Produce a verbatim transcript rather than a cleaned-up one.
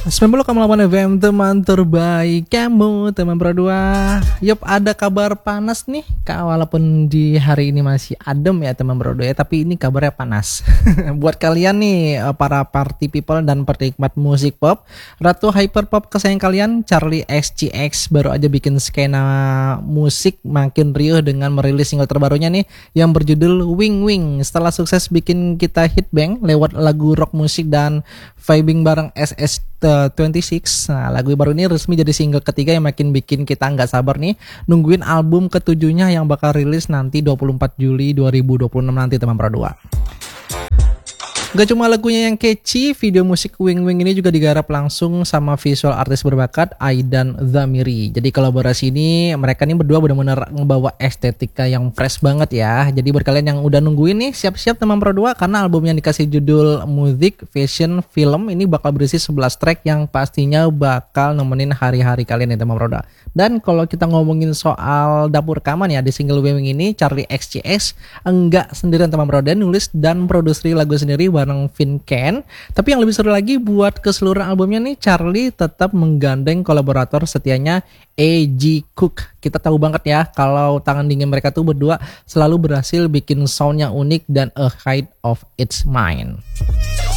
sembilan puluh koma delapan F M, teman terbaik kamu, teman berdua. Yup, ada kabar panas nih Kak, walaupun di hari ini masih adem ya teman berdua ya, tapi ini kabarnya panas. Buat kalian nih para party people dan penikmat musik pop, ratu hyperpop kesayangan kalian Charli X C X baru aja bikin skena musik makin riuh dengan merilis single terbarunya nih yang berjudul Wing Wing. Setelah sukses bikin kita hit bang lewat lagu rock musik dan vibing bareng S S dua puluh enam. Nah, lagu baru ini resmi jadi single ketiga yang makin bikin kita nggak sabar nih nungguin album ketujuhnya yang bakal rilis nanti dua puluh empat Juli dua ribu dua puluh enam nanti teman berdua. Gak cuma lagunya yang catchy, video musik Wing Wing ini juga digarap langsung sama visual artis berbakat Aidan Zamiri. Jadi kolaborasi ini mereka nih berdua benar-benar ngebawa estetika yang fresh banget ya. Jadi buat kalian yang udah nungguin nih, siap-siap teman berdua karena album yang dikasih judul Music Fashion Film ini bakal berisi sebelas track yang pastinya bakal nemenin hari-hari kalian ya teman berdua. Dan kalau kita ngomongin soal dapur rekaman ya di single Wing Wing ini, Charli X C X enggak sendirian teman berdua, nulis dan produksi lagu sendiri bareng Vinken. Tapi yang lebih seru lagi buat keseluruhan albumnya nih, Charli tetap menggandeng kolaborator setianya A G Cook. Kita tahu banget ya kalau tangan dingin mereka tuh berdua selalu berhasil bikin sound yang unik dan a height of its mind.